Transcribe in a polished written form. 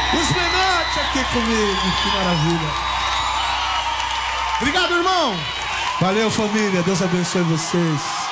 Os Menotti aqui comigo, que maravilha. Obrigado, irmão. Valeu, família, Deus abençoe vocês.